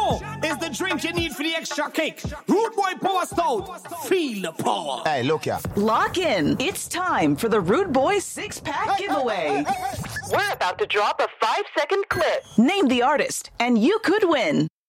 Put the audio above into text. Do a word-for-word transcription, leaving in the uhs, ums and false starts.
Shango is the drink you need for the extra kick. Rude Boy Power Stout. Feel the power. Hey, look ya. Lock in. It's time for the Rude Boy six-pack giveaway. We're about to drop a five-second clip. Name the artist, and you could win.